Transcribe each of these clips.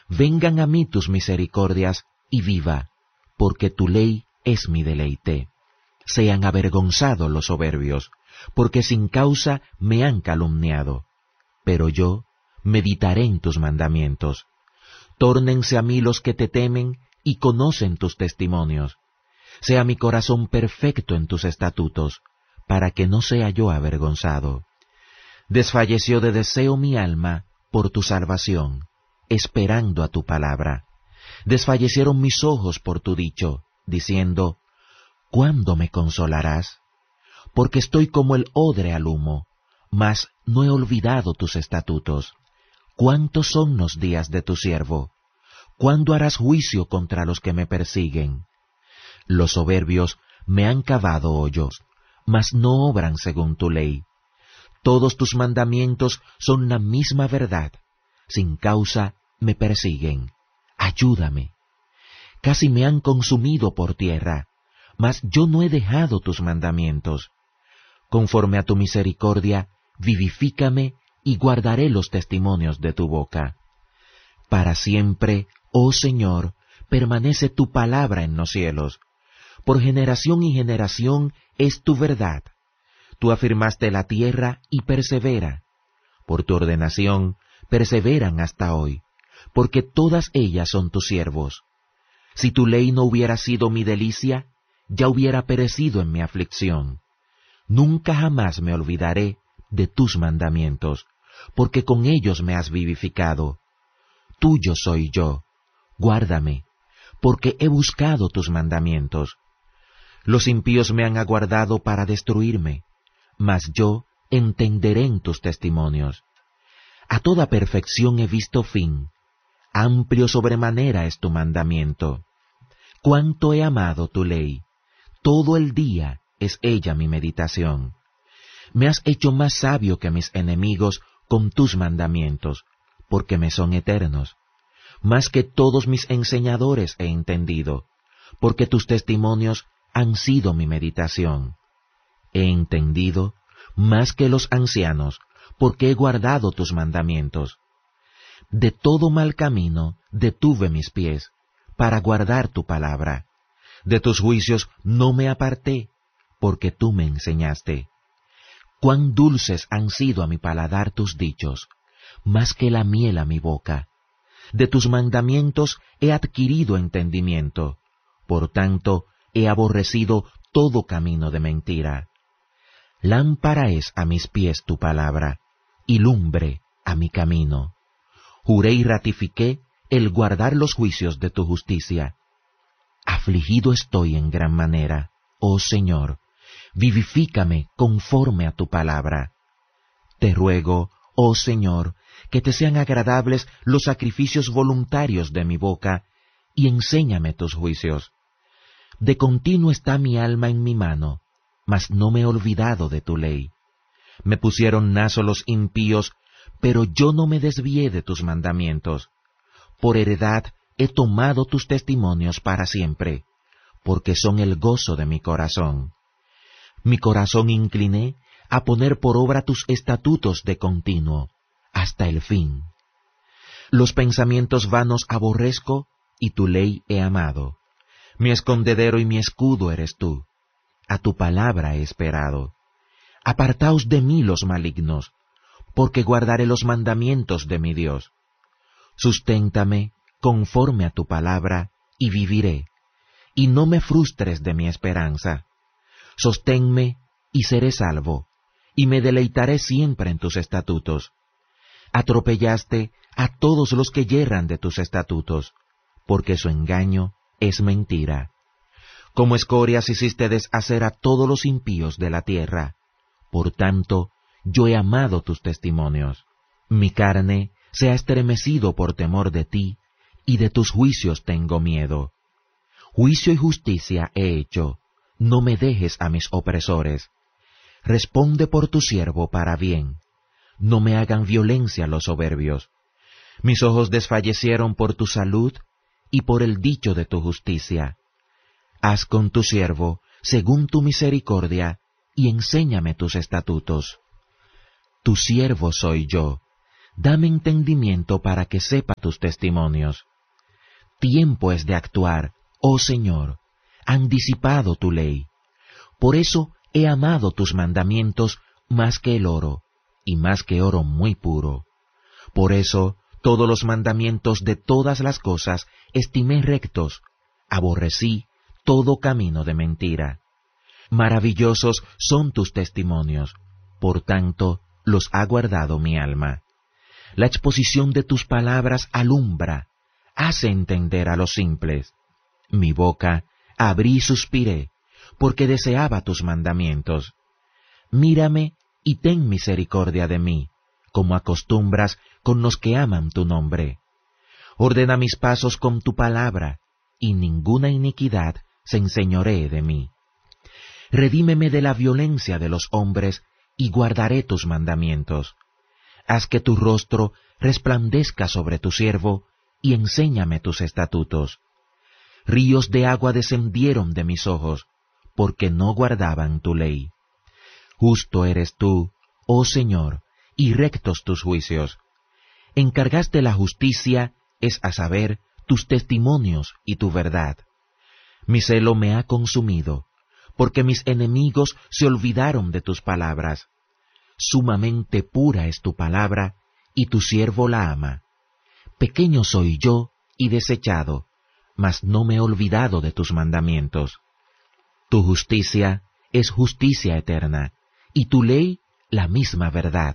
Vengan a mí tus misericordias y viva, porque tu ley es mi deleite. Sean avergonzados los soberbios, porque sin causa me han calumniado. Pero yo meditaré en tus mandamientos. Tórnense a mí los que te temen y conocen tus testimonios. Sea mi corazón perfecto en tus estatutos, para que no sea yo avergonzado. Desfalleció de deseo mi alma por tu salvación, esperando a tu palabra. Desfallecieron mis ojos por tu dicho, diciendo, ¿cuándo me consolarás? Porque estoy como el odre al humo, mas no he olvidado tus estatutos. ¿Cuántos son los días de tu siervo? ¿Cuándo harás juicio contra los que me persiguen? Los soberbios me han cavado hoyos, mas no obran según tu ley. Todos tus mandamientos son la misma verdad. Sin causa me persiguen. Ayúdame. Casi me han consumido por tierra, mas yo no he dejado tus mandamientos. Conforme a tu misericordia, vivifícame y guardaré los testimonios de tu boca. Para siempre, oh Señor, permanece tu palabra en los cielos. Por generación y generación es tu verdad. Tú afirmaste la tierra y persevera. Por tu ordenación perseveran hasta hoy, porque todas ellas son tus siervos. Si tu ley no hubiera sido mi delicia, ya hubiera perecido en mi aflicción. Nunca jamás me olvidaré de tus mandamientos, porque con ellos me has vivificado. Tuyo soy yo, guárdame, porque he buscado tus mandamientos. Los impíos me han aguardado para destruirme, mas yo entenderé en tus testimonios. A toda perfección he visto fin, amplio sobremanera es tu mandamiento. Cuánto he amado tu ley, todo el día es ella mi meditación. Me has hecho más sabio que mis enemigos con tus mandamientos, porque me son eternos. Más que todos mis enseñadores he entendido, porque tus testimonios han sido mi meditación. He entendido más que los ancianos, porque he guardado tus mandamientos. De todo mal camino detuve mis pies, para guardar tu palabra. De tus juicios no me aparté, porque tú me enseñaste. Cuán dulces han sido a mi paladar tus dichos, más que la miel a mi boca. De tus mandamientos he adquirido entendimiento, por tanto he aborrecido todo camino de mentira. Lámpara es a mis pies tu palabra, y lumbre a mi camino. Juré y ratifiqué el guardar los juicios de tu justicia. Afligido estoy en gran manera, oh Señor, vivifícame conforme a tu palabra. Te ruego, oh Señor, que te sean agradables los sacrificios voluntarios de mi boca, y enséñame tus juicios. De continuo está mi alma en mi mano, mas no me he olvidado de tu ley. Me pusieron nazo los impíos, pero yo no me desvié de tus mandamientos. Por heredad he tomado tus testimonios para siempre, porque son el gozo de mi corazón. Mi corazón incliné a poner por obra tus estatutos de continuo, hasta el fin. Los pensamientos vanos aborrezco, y tu ley he amado. Mi escondedero y mi escudo eres tú. A tu palabra he esperado. Apartaos de mí los malignos, porque guardaré los mandamientos de mi Dios. Susténtame conforme a tu palabra, y viviré, y no me frustres de mi esperanza. Sosténme, y seré salvo, y me deleitaré siempre en tus estatutos. Atropellaste a todos los que yerran de tus estatutos, porque su engaño es mentira. Como escorias hiciste deshacer a todos los impíos de la tierra. Por tanto, yo he amado tus testimonios. Mi carne se ha estremecido por temor de ti, y de tus juicios tengo miedo. Juicio y justicia he hecho, no me dejes a mis opresores. Responde por tu siervo para bien, no me hagan violencia los soberbios. Mis ojos desfallecieron por tu salud y por el dicho de tu justicia. Haz con tu siervo según tu misericordia, y enséñame tus estatutos. Tu siervo soy yo, Dame entendimiento para que sepa tus testimonios. Tiempo es de actuar, oh Señor, han disipado tu ley. Por eso he amado tus mandamientos más que el oro, y más que oro muy puro. Por eso todos los mandamientos de todas las cosas estimé rectos, aborrecí todo camino de mentira. Maravillosos son tus testimonios, por tanto los ha guardado mi alma. La exposición de tus palabras alumbra, hace entender a los simples. Mi boca abrí y suspiré, porque deseaba tus mandamientos. Mírame y ten misericordia de mí, como acostumbras con los que aman tu nombre. Ordena mis pasos con tu palabra, y ninguna iniquidad se enseñoree de mí. Redímeme de la violencia de los hombres, y guardaré tus mandamientos. Haz que tu rostro resplandezca sobre tu siervo, y enséñame tus estatutos. Ríos de agua descendieron de mis ojos, porque no guardaban tu ley. Justo eres tú, oh Señor, y rectos tus juicios. Encargaste la justicia, es a saber, tus testimonios y tu verdad. Mi celo me ha consumido, porque mis enemigos se olvidaron de tus palabras. Sumamente pura es tu palabra, y tu siervo la ama. Pequeño soy yo y desechado, mas no me he olvidado de tus mandamientos. Tu justicia es justicia eterna, y tu ley la misma verdad.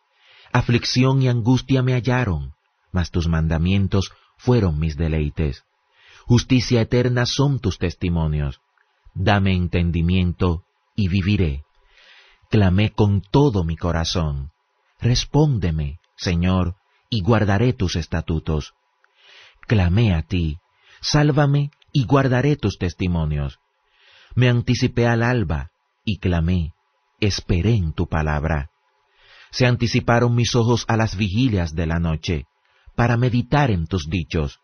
Aflicción y angustia me hallaron, mas tus mandamientos fueron mis deleites. Justicia eterna son tus testimonios. Dame entendimiento y viviré. Clamé con todo mi corazón. Respóndeme, Señor, y guardaré tus estatutos. Clamé a ti, sálvame y guardaré tus testimonios. Me anticipé al alba y clamé, esperé en tu palabra. Se anticiparon mis ojos a las vigilias de la noche, para meditar en tus dichos.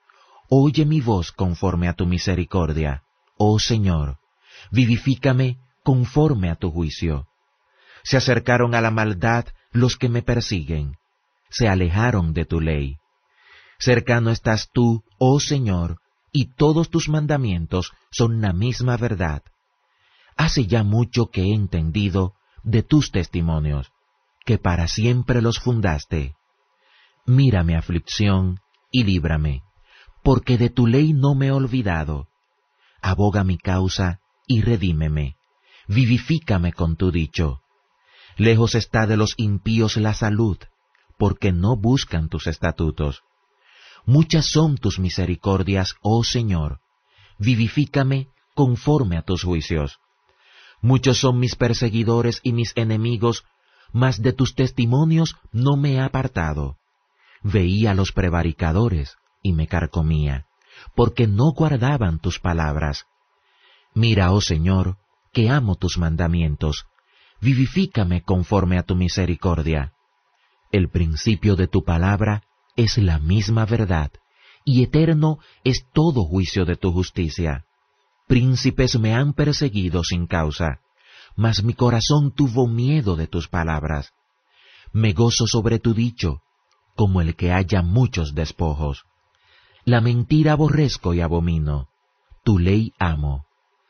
Oye mi voz conforme a tu misericordia, oh Señor, vivifícame conforme a tu juicio. Se acercaron a la maldad los que me persiguen, se alejaron de tu ley. Cercano estás tú, oh Señor, y todos tus mandamientos son la misma verdad. Hace ya mucho que he entendido de tus testimonios, que para siempre los fundaste. Mira mi aflicción y líbrame, porque de tu ley no me he olvidado. Aboga mi causa y redímeme, vivifícame con tu dicho. Lejos está de los impíos la salud, porque no buscan tus estatutos. Muchas son tus misericordias, oh Señor, vivifícame conforme a tus juicios. Muchos son mis perseguidores y mis enemigos, mas de tus testimonios no me he apartado. Veía a los prevaricadores y me carcomía, porque no guardaban tus palabras. Mira, oh Señor, que amo tus mandamientos, vivifícame conforme a tu misericordia. El principio de tu palabra es la misma verdad, y eterno es todo juicio de tu justicia. Príncipes me han perseguido sin causa, mas mi corazón tuvo miedo de tus palabras. Me gozo sobre tu dicho, como el que haya muchos despojos. La mentira aborrezco y abomino, tu ley amo.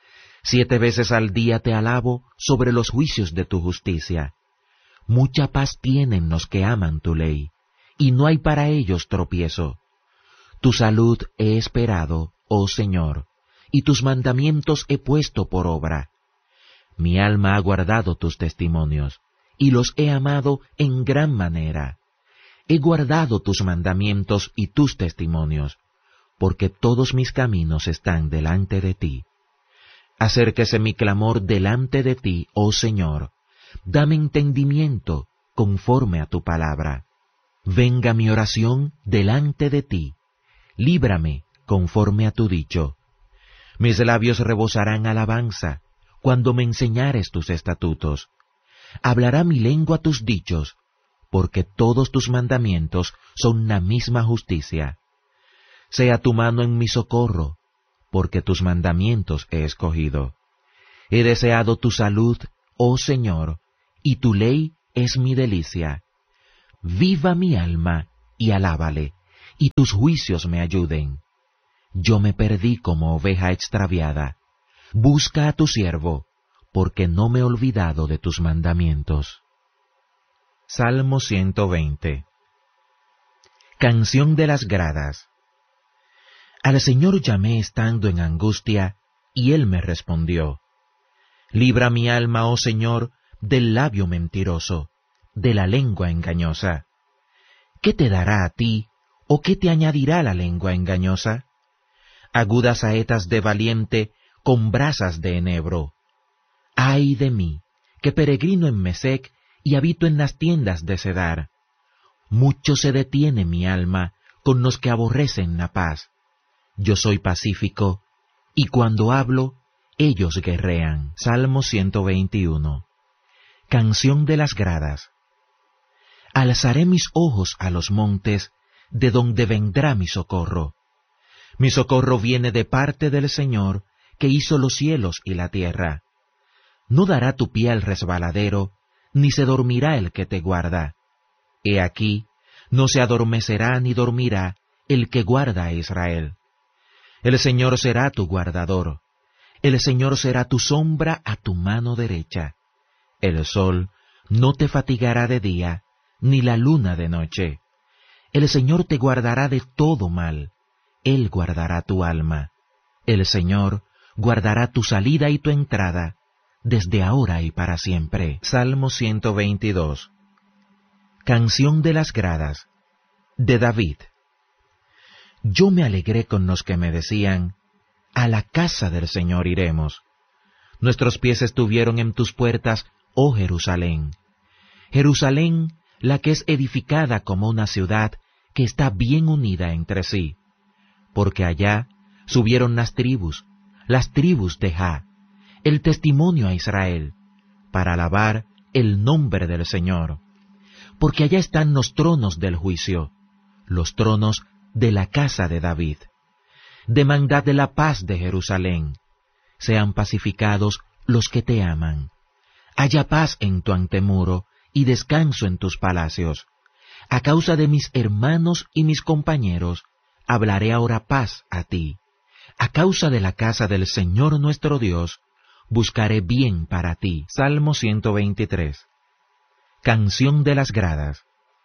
7 veces al día te alabo sobre los juicios de tu justicia. Mucha paz tienen los que aman tu ley, y no hay para ellos tropiezo. Tu salud he esperado, oh Señor, y tus mandamientos he puesto por obra. Mi alma ha guardado tus testimonios, y los he amado en gran manera. He guardado tus mandamientos y tus testimonios, porque todos mis caminos están delante de ti. Acérquese mi clamor delante de ti, oh Señor. Dame entendimiento conforme a tu palabra. Venga mi oración delante de ti. Líbrame conforme a tu dicho. Mis labios rebosarán alabanza cuando me enseñares tus estatutos. Hablará mi lengua tus dichos, porque todos tus mandamientos son la misma justicia. Sea tu mano en mi socorro, porque tus mandamientos he escogido. He deseado tu salud, oh Señor, y tu ley es mi delicia. Viva mi alma y alábale, y tus juicios me ayuden. Yo me perdí como oveja extraviada. Busca a tu siervo, porque no me he olvidado de tus mandamientos. Salmo 120. Canción de las gradas. Al Señor llamé estando en angustia, y Él me respondió. Libra mi alma, oh Señor, del labio mentiroso, de la lengua engañosa. ¿Qué te dará a ti, o qué te añadirá la lengua engañosa? Agudas saetas de valiente, con brasas de enebro. ¡Ay de mí, que peregrino en Mesec y habito en las tiendas de Cedar! Mucho se detiene mi alma con los que aborrecen la paz. Yo soy pacífico, y cuando hablo, ellos guerrean. Salmo 121. Canción de las gradas. Alzaré mis ojos a los montes, de donde vendrá mi socorro. Mi socorro viene de parte del Señor, que hizo los cielos y la tierra. No dará tu pie al resbaladero, ni se dormirá el que te guarda. He aquí, no se adormecerá ni dormirá el que guarda a Israel. El Señor será tu guardador. El Señor será tu sombra a tu mano derecha. El sol no te fatigará de día, ni la luna de noche. El Señor te guardará de todo mal. Él guardará tu alma. El Señor guardará tu salida y tu entrada, desde ahora y para siempre. Salmo 122. Canción de las gradas. De David. Yo me alegré con los que me decían, a la casa del Señor iremos. Nuestros pies estuvieron en tus puertas, oh Jerusalén. Jerusalén, la que es edificada como una ciudad que está bien unida entre sí. Porque allá subieron las tribus de Jah, el testimonio a Israel, para alabar el nombre del Señor. Porque allá están los tronos del juicio, los tronos de la casa de David. Demandad de la paz de Jerusalén. Sean pacificados los que te aman. Haya paz en tu antemuro y descanso en tus palacios. A causa de mis hermanos y mis compañeros, hablaré ahora paz a ti. A causa de la casa del Señor nuestro Dios, buscaré bien para ti. Salmo 123. Canción de las gradas.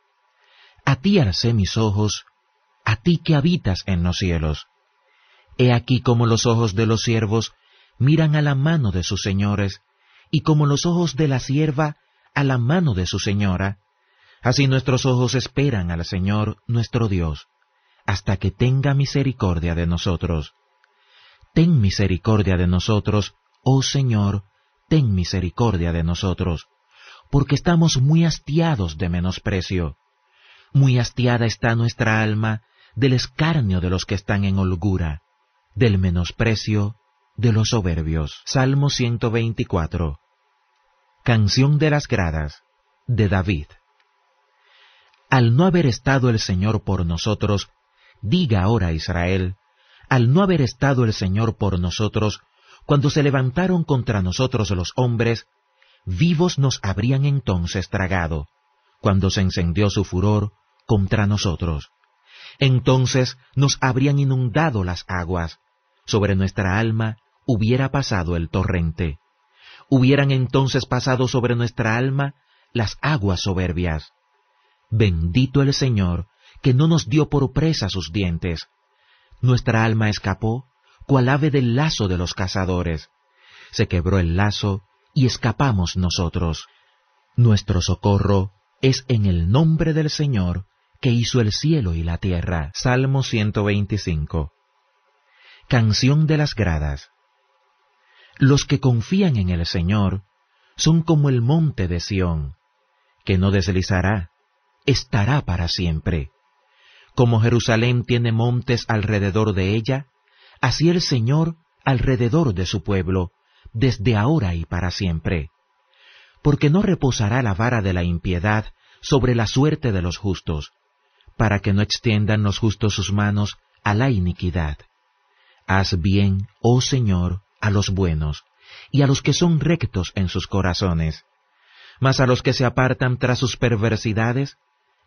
A ti alcé mis ojos, a ti que habitas en los cielos. He aquí como los ojos de los siervos miran a la mano de sus señores, y como los ojos de la sierva a la mano de su señora, así nuestros ojos esperan al Señor nuestro Dios, hasta que tenga misericordia de nosotros. Ten misericordia de nosotros, oh Señor, ten misericordia de nosotros, porque estamos muy hastiados de menosprecio. Muy hastiada está nuestra alma del escarnio de los que están en holgura, del menosprecio de los soberbios. Salmo 124. Canción de las gradas, de David. Al no haber estado el Señor por nosotros, diga ahora Israel, al no haber estado el Señor por nosotros, cuando se levantaron contra nosotros los hombres, vivos nos habrían entonces tragado, cuando se encendió su furor contra nosotros. Entonces nos habrían inundado las aguas, sobre nuestra alma hubiera pasado el torrente. Hubieran entonces pasado sobre nuestra alma las aguas soberbias. Bendito el Señor, que no nos dio por presa sus dientes. Nuestra alma escapó, cual ave del lazo de los cazadores. Se quebró el lazo, y escapamos nosotros. Nuestro socorro es en el nombre del Señor, que hizo el cielo y la tierra. Salmo 125. Canción de las gradas. Los que confían en el Señor son como el monte de Sión, que no deslizará, estará para siempre. Como Jerusalén tiene montes alrededor de ella, así el Señor alrededor de su pueblo, desde ahora y para siempre. Porque no reposará la vara de la impiedad sobre la suerte de los justos, para que no extiendan los justos sus manos a la iniquidad. Haz bien, oh Señor, a los buenos, y a los que son rectos en sus corazones. Mas a los que se apartan tras sus perversidades,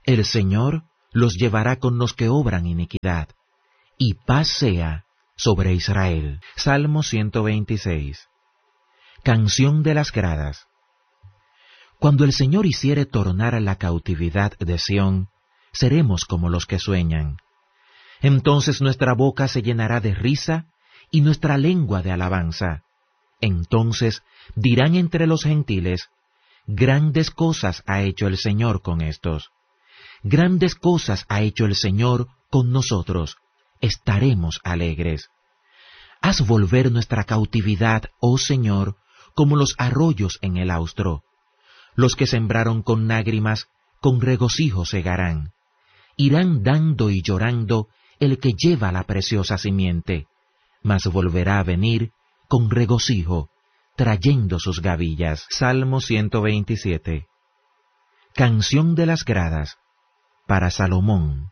El Señor los llevará con los que obran iniquidad, y paz sea sobre Israel. Salmo 126. Canción de las gradas. Cuando el Señor hiciere tornar a la cautividad de Sión, seremos como los que sueñan. Entonces nuestra boca se llenará de risa y nuestra lengua de alabanza. Entonces dirán entre los gentiles, grandes cosas ha hecho el Señor con estos. Grandes cosas ha hecho el Señor con nosotros. Estaremos alegres. Haz volver nuestra cautividad, oh Señor, como los arroyos en el austro. Los que sembraron con lágrimas, con regocijo segarán. Irán dando y llorando el que lleva la preciosa simiente, mas volverá a venir con regocijo, trayendo sus gavillas. Salmo 127. Canción de las gradas, para Salomón.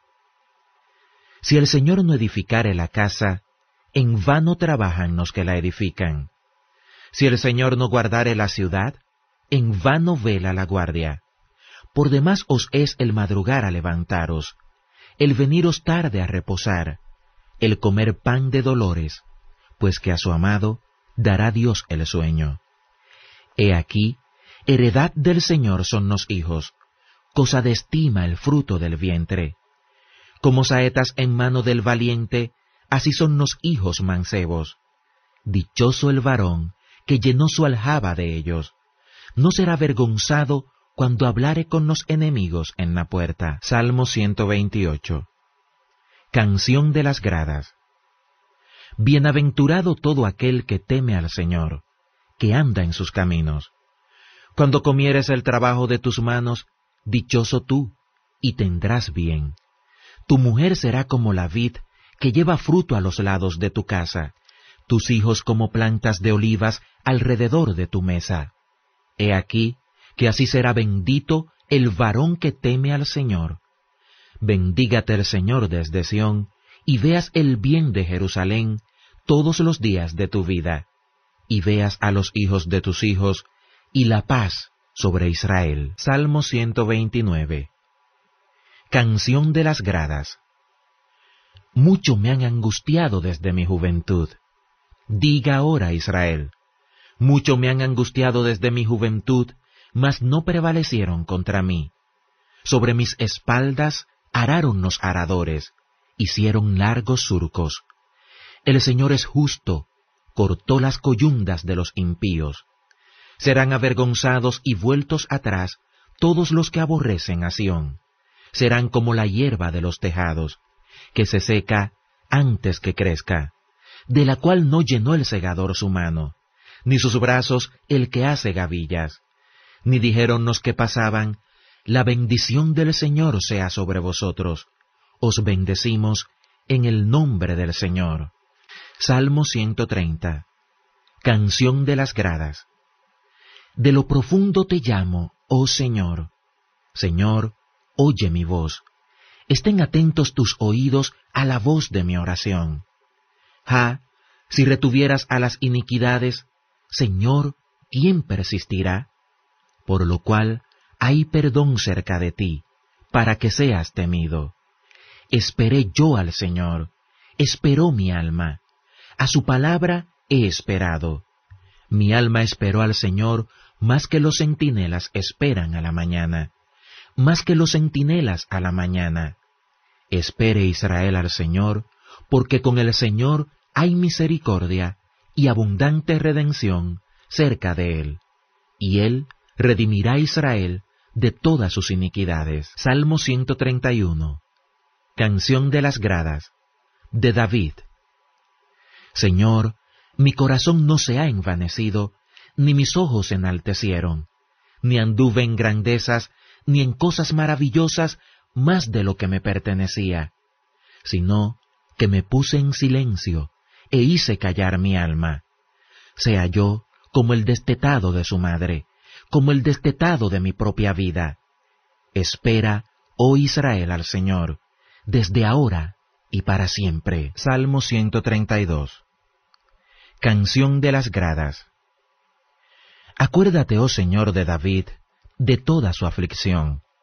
Si el Señor no edificare la casa, en vano trabajan los que la edifican. Si el Señor no guardare la ciudad, en vano vela la guardia. Por demás os es el madrugar a levantaros, el veniros tarde a reposar, el comer pan de dolores, pues que a su amado dará Dios el sueño. He aquí, heredad del Señor son los hijos, cosa de estima el fruto del vientre. Como saetas en mano del valiente, así son los hijos mancebos. Dichoso el varón que llenó su aljaba de ellos. No será avergonzado cuando hablare con los enemigos en la puerta. Salmo 128. Canción de las gradas. Bienaventurado todo aquel que teme al Señor, que anda en sus caminos. Cuando comieres el trabajo de tus manos, dichoso tú, y tendrás bien. Tu mujer será como la vid que lleva fruto a los lados de tu casa, tus hijos como plantas de olivas alrededor de tu mesa. He aquí que así será bendito el varón que teme al Señor. Bendígate el Señor desde Sión, y veas el bien de Jerusalén todos los días de tu vida, y veas a los hijos de tus hijos, y la paz sobre Israel. Salmo 129. Canción de las gradas. Mucho me han angustiado desde mi juventud. Diga ahora Israel. Mucho me han angustiado desde mi juventud, mas no prevalecieron contra mí. Sobre mis espaldas araron los aradores, hicieron largos surcos. El Señor es justo, cortó las coyundas de los impíos. Serán avergonzados y vueltos atrás todos los que aborrecen a Sión. Serán como la hierba de los tejados, que se seca antes que crezca, de la cual no llenó el segador su mano, ni sus brazos el que hace gavillas. Ni dijeron los que pasaban, la bendición del Señor sea sobre vosotros. Os bendecimos en el nombre del Señor. Salmo 130. Canción de las gradas. De lo profundo te llamo, oh Señor. Señor, oye mi voz. Estén atentos tus oídos a la voz de mi oración. Si retuvieras a las iniquidades, Señor, ¿quién persistirá? Por lo cual hay perdón cerca de ti, para que seas temido. Esperé yo al Señor, esperó mi alma. A su palabra he esperado. Mi alma esperó al Señor más que los centinelas esperan a la mañana. Más que los centinelas a la mañana. Espere Israel al Señor, porque con el Señor hay misericordia y abundante redención cerca de él. Y él redimirá a Israel de todas sus iniquidades. Salmo 131. Canción de las gradas, de David. Señor, mi corazón no se ha envanecido, ni mis ojos se enaltecieron, ni anduve en grandezas, ni en cosas maravillosas más de lo que me pertenecía, sino que me puse en silencio e hice callar mi alma. Sea yo como el destetado de su madre, como el destetado de mi propia vida. Espera, oh Israel, al Señor, desde ahora y para siempre. Salmo 132. Canción de las gradas. Acuérdate, oh Señor, de David, de toda su aflicción,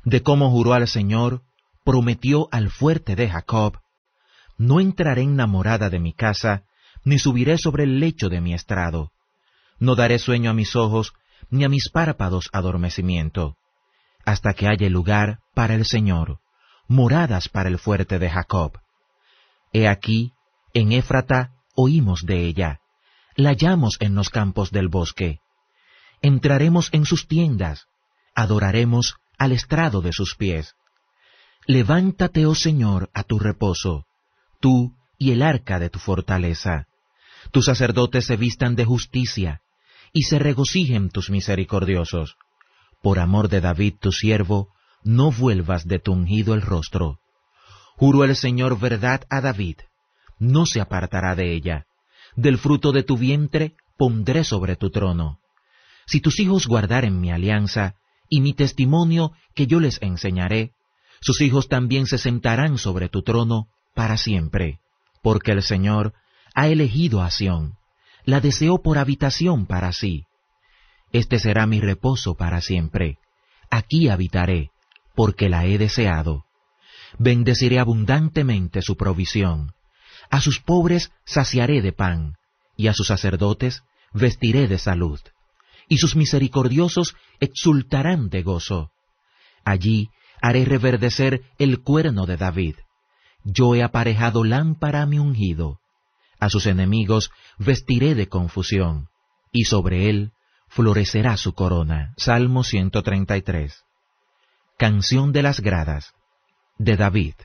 de cómo juró al Señor, prometió al fuerte de Jacob: no entraré en la morada de mi casa, ni subiré sobre el lecho de mi estrado. No daré sueño a mis ojos, ni a mis párpados adormecimiento, hasta que haya lugar para el Señor, moradas para el fuerte de Jacob. He aquí, en Éfrata oímos de ella, la hallamos en los campos del bosque. Entraremos en sus tiendas, adoraremos al estrado de sus pies. Levántate, oh Señor, a tu reposo, tú y el arca de tu fortaleza. Tus sacerdotes se vistan de justicia, y se regocijen tus misericordiosos. Por amor de David tu siervo, no vuelvas de tu ungido el rostro. Juró el Señor verdad a David, no se apartará de ella. Del fruto de tu vientre pondré sobre tu trono. Si tus hijos guardaren mi alianza, y mi testimonio que yo les enseñaré, sus hijos también se sentarán sobre tu trono para siempre, porque el Señor ha elegido a Sión, la deseó por habitación para sí. Este será mi reposo para siempre, aquí habitaré, porque la he deseado. Bendeciré abundantemente su provisión, a sus pobres saciaré de pan, y a sus sacerdotes vestiré de salud, y sus misericordiosos exultarán de gozo. Allí haré reverdecer el cuerno de David. Yo he aparejado lámpara a mi ungido. A sus enemigos vestiré de confusión, y sobre él florecerá su corona. Salmo 133. Canción de las gradas, de David.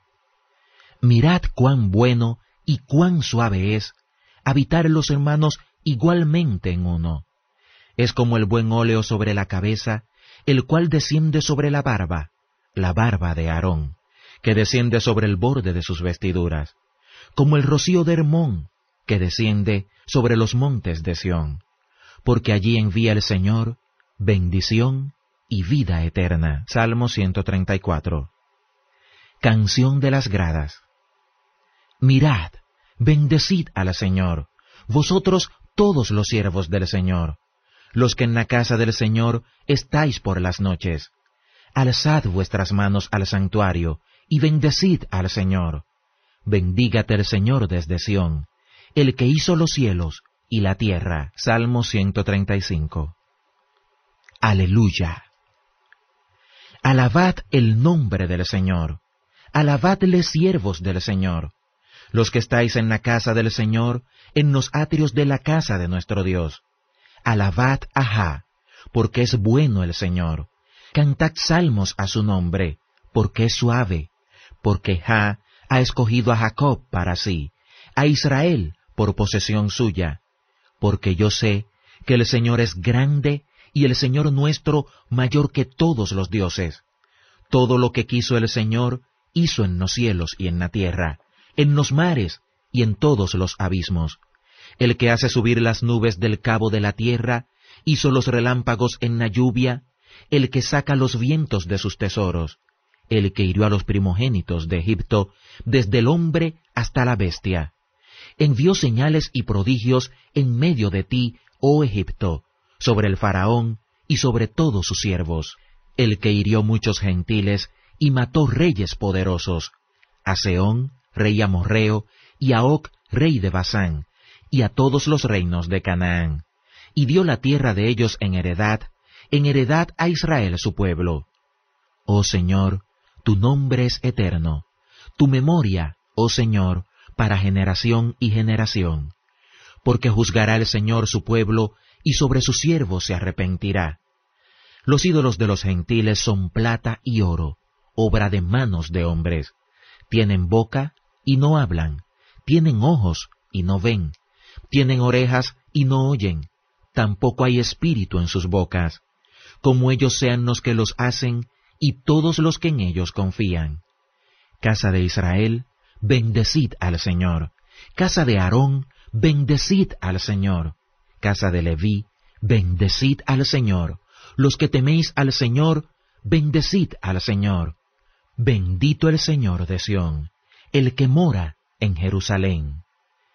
Mirad cuán bueno y cuán suave es habitar los hermanos igualmente en uno. Es como el buen óleo sobre la cabeza, el cual desciende sobre la barba de Aarón, que desciende sobre el borde de sus vestiduras, como el rocío de Hermón, que desciende sobre los montes de Sión, porque allí envía el Señor bendición y vida eterna. Salmo 134. Canción de las gradas. Mirad, bendecid al Señor, vosotros todos los siervos del Señor, los que en la casa del Señor estáis por las noches. Alzad vuestras manos al santuario, y bendecid al Señor. Bendígate el Señor desde Sión, el que hizo los cielos y la tierra. Salmo 135. Aleluya. Alabad el nombre del Señor. Alabadle, siervos del Señor, los que estáis en la casa del Señor, en los atrios de la casa de nuestro Dios. Alabad a Jah, porque es bueno el Señor. Cantad salmos a su nombre, porque es suave. Porque Jah ha escogido a Jacob para sí, a Israel por posesión suya. Porque yo sé que el Señor es grande, y el Señor nuestro mayor que todos los dioses. Todo lo que quiso el Señor, hizo en los cielos y en la tierra, en los mares y en todos los abismos. El que hace subir las nubes del cabo de la tierra, hizo los relámpagos en la lluvia, el que saca los vientos de sus tesoros, el que hirió a los primogénitos de Egipto, desde el hombre hasta la bestia. Envió señales y prodigios en medio de ti, oh Egipto, sobre el faraón y sobre todos sus siervos, el que hirió muchos gentiles y mató reyes poderosos, a Sehón, rey amorreo, y a Og, rey de Basán, y a todos los reinos de Canaán, y dio la tierra de ellos en heredad a Israel su pueblo. Oh Señor, tu nombre es eterno, tu memoria, oh Señor, para generación y generación. Porque juzgará el Señor su pueblo, y sobre sus siervos se arrepentirá. Los ídolos de los gentiles son plata y oro, obra de manos de hombres. Tienen boca y no hablan, tienen ojos y no ven, tienen orejas y no oyen, tampoco hay espíritu en sus bocas. Como ellos sean los que los hacen, y todos los que en ellos confían. Casa de Israel, bendecid al Señor. Casa de Aarón, bendecid al Señor. Casa de Leví, bendecid al Señor. Los que teméis al Señor, bendecid al Señor. Bendito el Señor de Sión, el que mora en Jerusalén.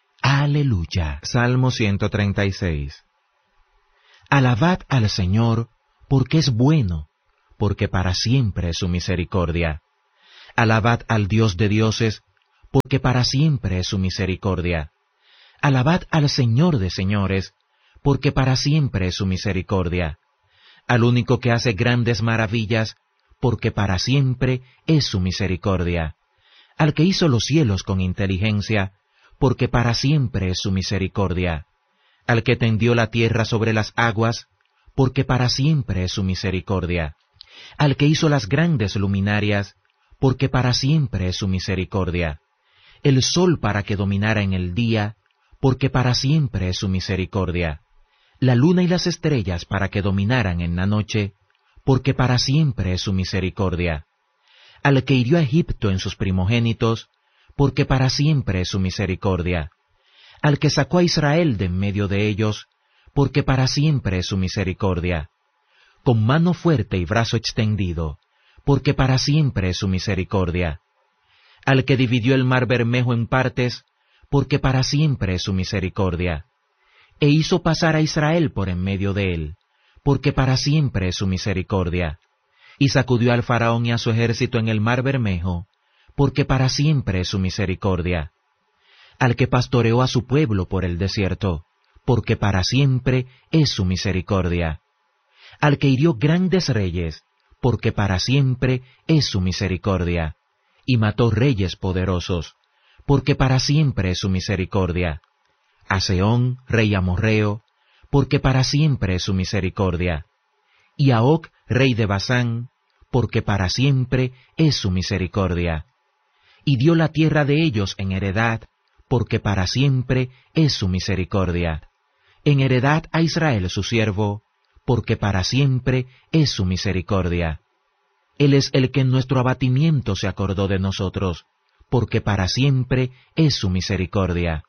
Aleluya. Salmo 136. Alabad al Señor, porque es bueno, porque para siempre es su misericordia. Alabad al Dios de dioses, porque para siempre es su misericordia. Alabad al Señor de señores, porque para siempre es su misericordia. Al único que hace grandes maravillas, porque para siempre es su misericordia. Al que hizo los cielos con inteligencia, porque para siempre es su misericordia. Al que tendió la tierra sobre las aguas, porque para siempre es su misericordia. Al que hizo las grandes luminarias, porque para siempre es su misericordia. El sol para que dominara en el día, porque para siempre es su misericordia. La luna y las estrellas para que dominaran en la noche, porque para siempre es su misericordia. Al que hirió a Egipto en sus primogénitos, porque para siempre es su misericordia. Al que sacó a Israel de en medio de ellos, porque para siempre es su misericordia. Con mano fuerte y brazo extendido, porque para siempre es su misericordia. Al que dividió el mar Bermejo en partes, porque para siempre es su misericordia. E hizo pasar a Israel por en medio de él, porque para siempre es su misericordia. Y sacudió al faraón y a su ejército en el mar Bermejo, porque para siempre es su misericordia. Al que pastoreó a su pueblo por el desierto, porque para siempre es su misericordia. Al que hirió grandes reyes, porque para siempre es su misericordia. Y mató reyes poderosos, porque para siempre es su misericordia. A Sehón, rey amorreo, porque para siempre es su misericordia. Y a Og, rey de Basán, porque para siempre es su misericordia. Y dio la tierra de ellos en heredad, porque para siempre es su misericordia. En heredad a Israel su siervo, porque para siempre es su misericordia. Él es el que en nuestro abatimiento se acordó de nosotros, porque para siempre es su misericordia.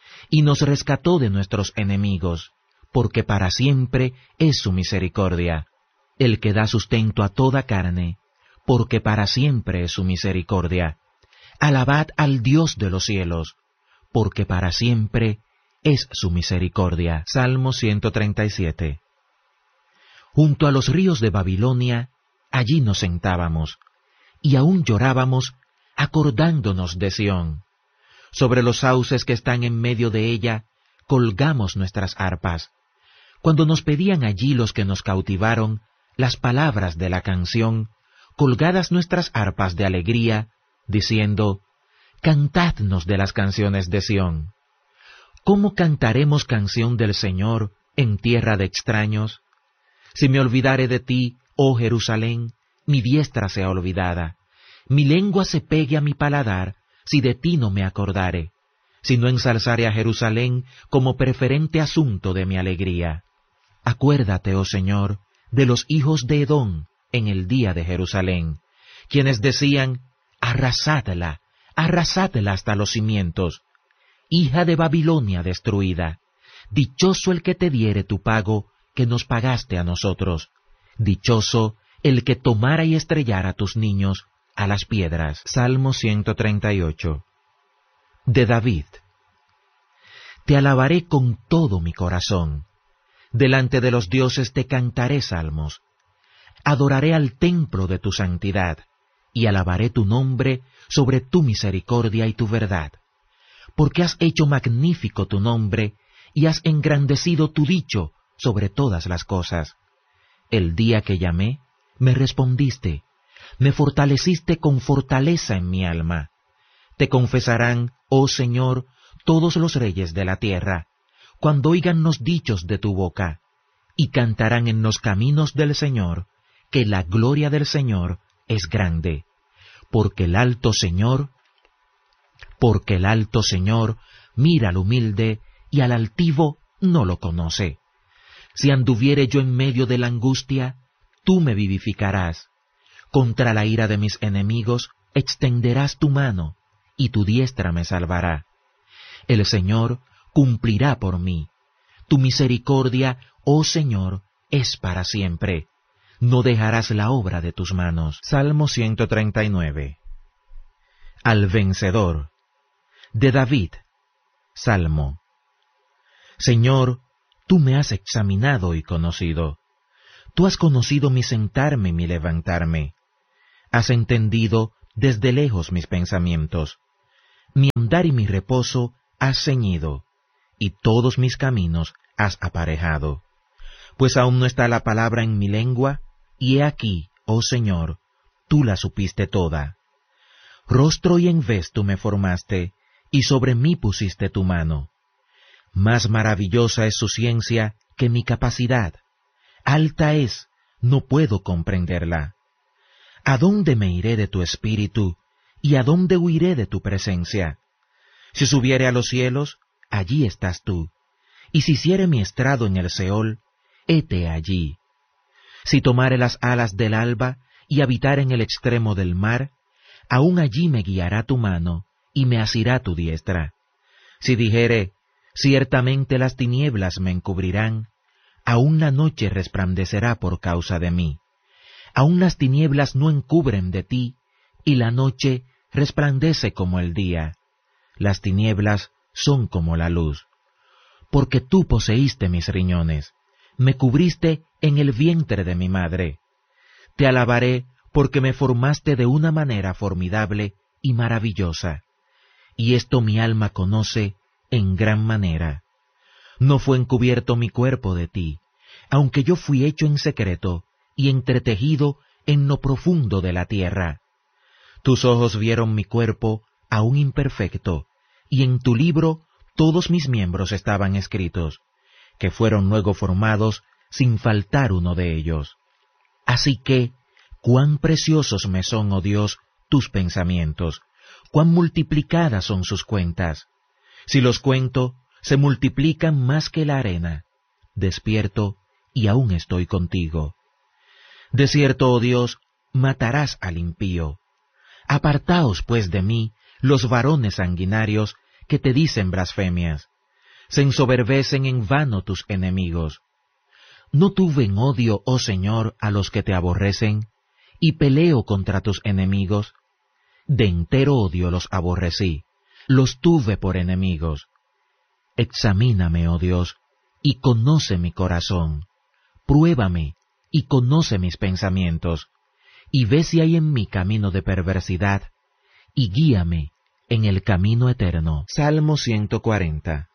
Y nos rescató de nuestros enemigos, porque para siempre es su misericordia. El que da sustento a toda carne, porque para siempre es su misericordia. Alabad al Dios de los cielos, porque para siempre es su misericordia. Salmo 137. Junto a los ríos de Babilonia, allí nos sentábamos, y aún llorábamos, acordándonos de Sión. Sobre los sauces que están en medio de ella, colgamos nuestras arpas. Cuando nos pedían allí los que nos cautivaron las palabras de la canción, colgadas nuestras arpas de alegría, diciendo, cantadnos de las canciones de Sión. ¿Cómo cantaremos canción del Señor en tierra de extraños? Si me olvidare de ti, oh Jerusalén, mi diestra sea olvidada, mi lengua se pegue a mi paladar, si de ti no me acordare, si no ensalzare a Jerusalén como preferente asunto de mi alegría. Acuérdate, oh Señor, de los hijos de Edom en el día de Jerusalén, quienes decían, arrasadla, arrasadla hasta los cimientos, hija de Babilonia destruida. Dichoso el que te diere tu pago, que nos pagaste a nosotros. Dichoso el que tomara y estrellara tus niños a las piedras. Salmo 138. De David. Te alabaré con todo mi corazón. Delante de los dioses te cantaré salmos. Adoraré al templo de tu santidad, y alabaré tu nombre sobre tu misericordia y tu verdad. Porque has hecho magnífico tu nombre, y has engrandecido tu dicho sobre todas las cosas. El día que llamé, me respondiste, me fortaleciste con fortaleza en mi alma. Te confesarán, oh Señor, todos los reyes de la tierra, cuando oigan los dichos de tu boca, y cantarán en los caminos del Señor, que la gloria del Señor es grande, porque el alto Señor mira al humilde y al altivo no lo conoce. Si anduviere yo en medio de la angustia, tú me vivificarás. Contra la ira de mis enemigos extenderás tu mano, y tu diestra me salvará. El Señor cumplirá por mí. Tu misericordia, oh Señor, es para siempre. No dejarás la obra de tus manos. Salmo 139. Al vencedor. De David. Salmo. Señor, tú me has examinado y conocido. Tú has conocido mi sentarme y mi levantarme. Has entendido desde lejos mis pensamientos. Mi andar y mi reposo has ceñido, y todos mis caminos has aparejado. Pues aún no está la palabra en mi lengua, y he aquí, oh Señor, tú la supiste toda. Rostro y en vez tú me formaste, y sobre mí pusiste tu mano. Más maravillosa es su ciencia que mi capacidad. Alta es, no puedo comprenderla. ¿A dónde me iré de tu espíritu, y a dónde huiré de tu presencia? Si subiere a los cielos, allí estás tú, y si hiciere mi estrado en el Seol, hete allí. Si tomare las alas del alba, y habitar en el extremo del mar, aún allí me guiará tu mano, y me asirá tu diestra. Si dijere, ciertamente las tinieblas me encubrirán, aún la noche resplandecerá por causa de mí. Aún las tinieblas no encubren de ti, y la noche resplandece como el día. Las tinieblas son como la luz. Porque tú poseíste mis riñones, me cubriste en el vientre de mi madre. Te alabaré porque me formaste de una manera formidable y maravillosa, y esto mi alma conoce en gran manera. No fue encubierto mi cuerpo de ti, aunque yo fui hecho en secreto y entretejido en lo profundo de la tierra. Tus ojos vieron mi cuerpo aún imperfecto, y en tu libro todos mis miembros estaban escritos, que fueron luego formados sin faltar uno de ellos. Así que, cuán preciosos me son, oh Dios, tus pensamientos, cuán multiplicadas son sus cuentas. Si los cuento, se multiplican más que la arena. Despierto, y aún estoy contigo. De cierto, oh Dios, matarás al impío. Apartaos, pues, de mí, los varones sanguinarios que te dicen blasfemias. Se ensoberbecen en vano tus enemigos. ¿No tuve en odio, oh Señor, a los que te aborrecen, y peleo contra tus enemigos? De entero odio los aborrecí, los tuve por enemigos. Examíname, oh Dios, y conoce mi corazón. Pruébame, y conoce mis pensamientos, y ve si hay en mí camino de perversidad, y guíame en el camino eterno. Salmo 140.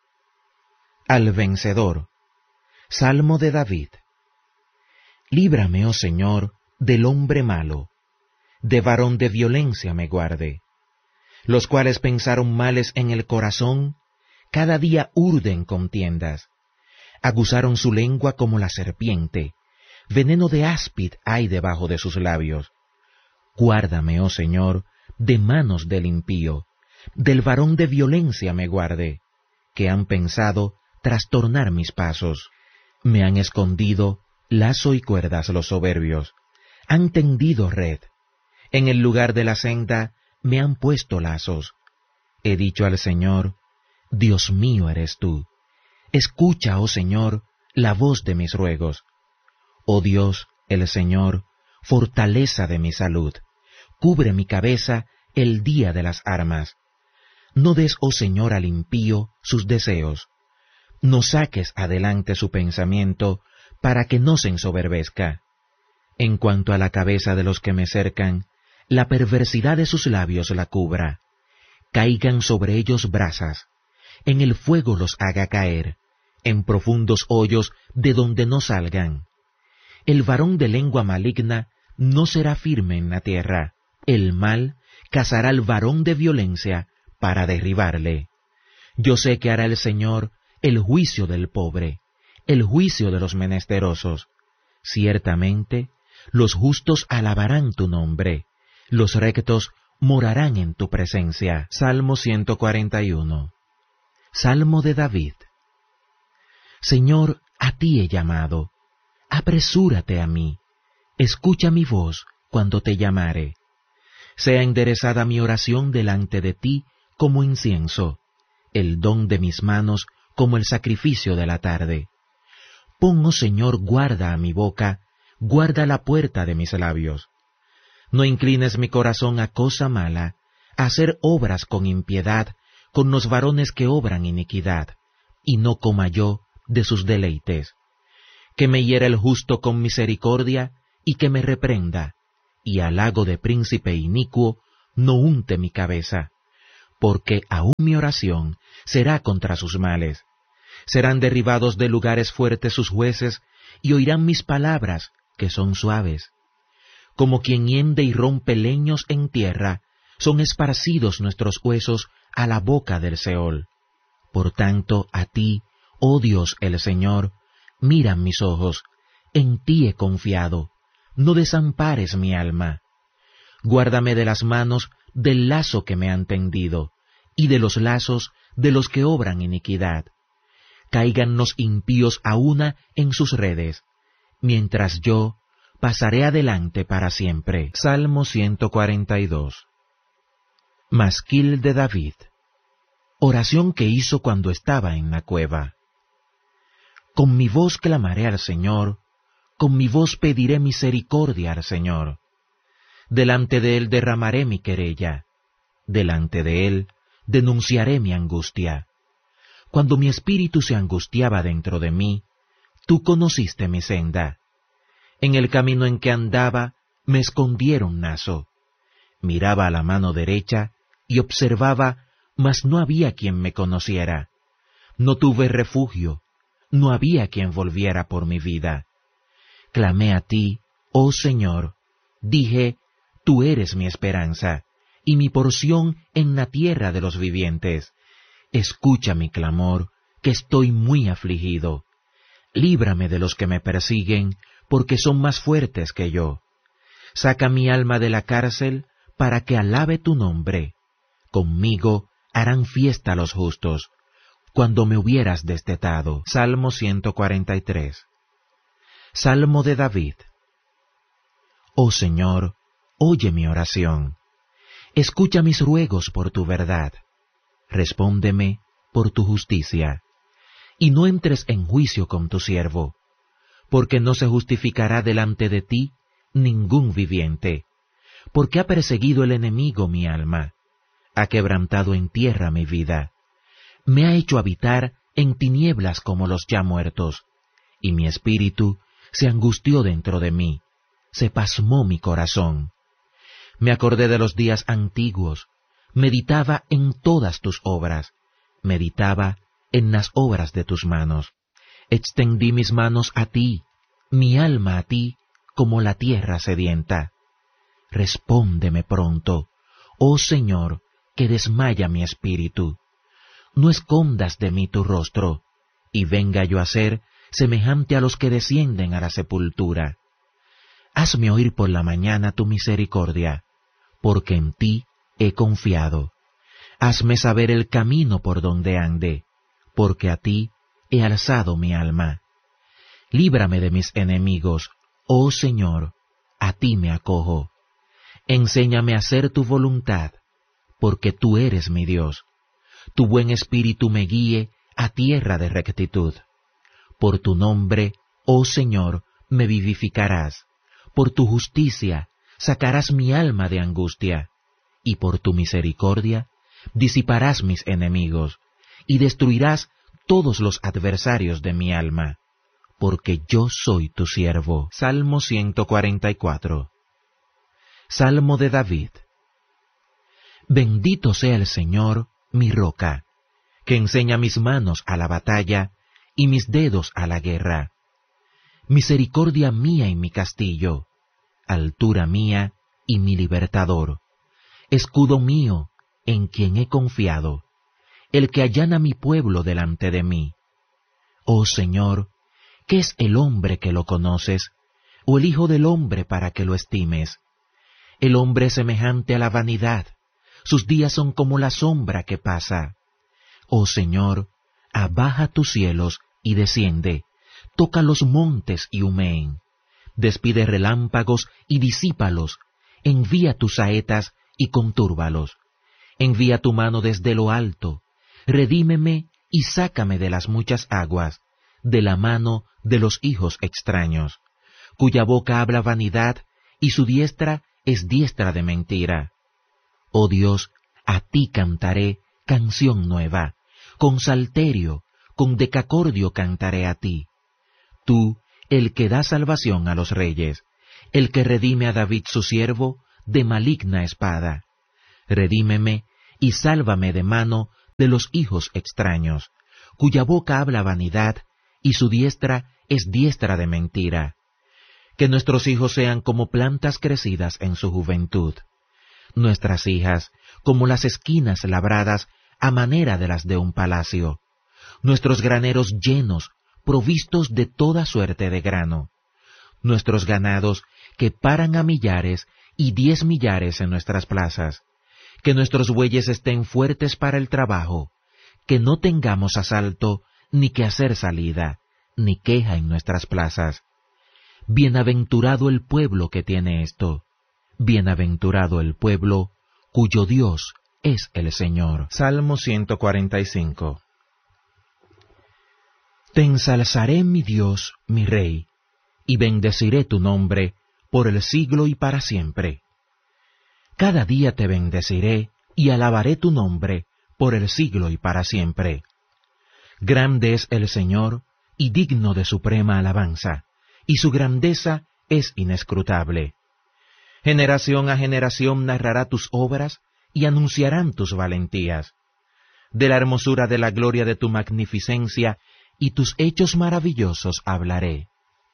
Al vencedor. Salmo de David. Líbrame, oh Señor, del hombre malo, de varón de violencia me guarde. Los cuales pensaron males en el corazón, cada día urden contiendas. Aguzaron su lengua como la serpiente, veneno de áspid hay debajo de sus labios. Guárdame, oh Señor, de manos del impío, del varón de violencia me guarde, que han pensado trastornar mis pasos. Me han escondido lazo y cuerdas los soberbios, han tendido red. En el lugar de la senda me han puesto lazos. He dicho al Señor, Dios mío eres tú. Escucha, oh Señor, la voz de mis ruegos. Oh Dios, el Señor, fortaleza de mi salud, cubre mi cabeza el día de las armas. No des, oh Señor, al impío sus deseos. No saques adelante su pensamiento para que no se ensoberbezca. En cuanto a la cabeza de los que me cercan, la perversidad de sus labios la cubra. Caigan sobre ellos brasas, en el fuego los haga caer, en profundos hoyos de donde no salgan. El varón de lengua maligna no será firme en la tierra. El mal cazará al varón de violencia para derribarle. Yo sé que hará el Señor el juicio del pobre, el juicio de los menesterosos. Ciertamente, los justos alabarán tu nombre, los rectos morarán en tu presencia. Salmo 141. Salmo de David. Señor, a ti he llamado, apresúrate a mí, escucha mi voz cuando te llamare. Sea enderezada mi oración delante de ti como incienso, el don de mis manos como el sacrificio de la tarde. Pon, oh Señor, guarda a mi boca, guarda la puerta de mis labios. No inclines mi corazón a cosa mala, a hacer obras con impiedad, con los varones que obran iniquidad, y no coma yo de sus deleites. Que me hiera el justo con misericordia, y que me reprenda, y halago de príncipe inicuo no unte mi cabeza, porque aún mi oración será contra sus males. Serán derribados de lugares fuertes sus jueces, y oirán mis palabras, que son suaves. Como quien hiende y rompe leños en tierra, son esparcidos nuestros huesos a la boca del Seol. Por tanto, a ti, oh Dios el Señor, miran mis ojos, en ti he confiado, no desampares mi alma. Guárdame de las manos del lazo que me han tendido, y de los lazos de los que obran iniquidad. Caigan los impíos a una en sus redes, mientras yo pasaré adelante para siempre. Salmo 142. Masquil de David. Oración que hizo cuando estaba en la cueva. Con mi voz clamaré al Señor, con mi voz pediré misericordia al Señor. Delante de Él derramaré mi querella, delante de Él denunciaré mi angustia. Cuando mi espíritu se angustiaba dentro de mí, tú conociste mi senda. En el camino en que andaba, me escondieron nazo. Miraba a la mano derecha y observaba, mas no había quien me conociera. No tuve refugio, no había quien volviera por mi vida. Clamé a ti, oh Señor, dije, tú eres mi esperanza, y mi porción en la tierra de los vivientes. Escucha mi clamor, que estoy muy afligido. Líbrame de los que me persiguen, porque son más fuertes que yo. Saca mi alma de la cárcel, para que alabe tu nombre. Conmigo harán fiesta los justos, cuando me hubieras destetado. Salmo 143. Salmo de David. Oh Señor, oye mi oración. Escucha mis ruegos por tu verdad. Respóndeme por tu justicia. Y no entres en juicio con tu siervo, porque no se justificará delante de ti ningún viviente, porque ha perseguido el enemigo mi alma, ha quebrantado en tierra mi vida, me ha hecho habitar en tinieblas como los ya muertos, y mi espíritu se angustió dentro de mí, se pasmó mi corazón. Me acordé de los días antiguos, meditaba en todas tus obras, meditaba en las obras de tus manos. Extendí mis manos a ti, mi alma a ti, como la tierra sedienta. Respóndeme pronto, oh Señor, que desmaya mi espíritu. No escondas de mí tu rostro, y venga yo a ser semejante a los que descienden a la sepultura. Hazme oír por la mañana tu misericordia, porque en ti he confiado. Hazme saber el camino por donde ande, porque a ti he alzado mi alma. Líbrame de mis enemigos, oh Señor, a ti me acojo. Enséñame a hacer tu voluntad, porque tú eres mi Dios. Tu buen espíritu me guíe a tierra de rectitud. Por tu nombre, oh Señor, me vivificarás. Por tu justicia sacarás mi alma de angustia, y por tu misericordia disiparás mis enemigos, y destruirás todos los adversarios de mi alma, porque yo soy tu siervo. Salmo 144. Salmo de David. Bendito sea el Señor, mi roca, que enseña mis manos a la batalla y mis dedos a la guerra. Misericordia mía y mi castillo, altura mía y mi libertador, escudo mío en quien he confiado, el que allana mi pueblo delante de mí. Oh Señor, ¿qué es el hombre que lo conoces, o el hijo del hombre para que lo estimes? El hombre es semejante a la vanidad, sus días son como la sombra que pasa. Oh Señor, abaja tus cielos y desciende, toca los montes y humeen. Despide relámpagos y disípalos, envía tus saetas y contúrbalos. Envía tu mano desde lo alto, redímeme y sácame de las muchas aguas, de la mano de los hijos extraños, cuya boca habla vanidad y su diestra es diestra de mentira. Oh Dios, a ti cantaré canción nueva, con salterio, con decacordio cantaré a ti. Tú, el que da salvación a los reyes, el que redime a David su siervo de maligna espada. Redímeme y sálvame de mano de los hijos extraños, cuya boca habla vanidad y su diestra es diestra de mentira. Que nuestros hijos sean como plantas crecidas en su juventud, nuestras hijas como las esquinas labradas a manera de las de un palacio, nuestros graneros llenos, provistos de toda suerte de grano, nuestros ganados que paran a millares y 10 millares en nuestras plazas, que nuestros bueyes estén fuertes para el trabajo, que no tengamos asalto, ni que hacer salida, ni queja en nuestras plazas. Bienaventurado el pueblo que tiene esto, bienaventurado el pueblo cuyo Dios es el Señor. Salmo 145. Te ensalzaré, mi Dios, mi Rey, y bendeciré tu nombre por el siglo y para siempre. Cada día te bendeciré y alabaré tu nombre por el siglo y para siempre. Grande es el Señor y digno de suprema alabanza, y su grandeza es inescrutable. Generación a generación narrará tus obras y anunciarán tus valentías. De la hermosura de la gloria de tu magnificencia y tus hechos maravillosos hablaré.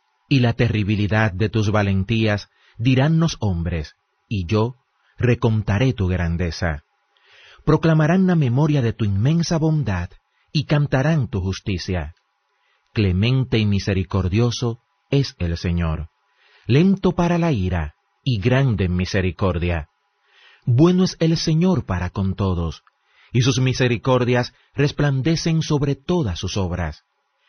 Y la terribilidad de tus valentías dirán los hombres, y yo recontaré tu grandeza. Proclamarán la memoria de tu inmensa bondad y cantarán tu justicia. Clemente y misericordioso es el Señor, lento para la ira y grande en misericordia. Bueno es el Señor para con todos, y sus misericordias resplandecen sobre todas sus obras.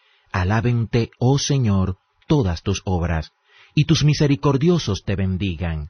Alábente, oh Señor, todas tus obras, y tus misericordiosos te bendigan.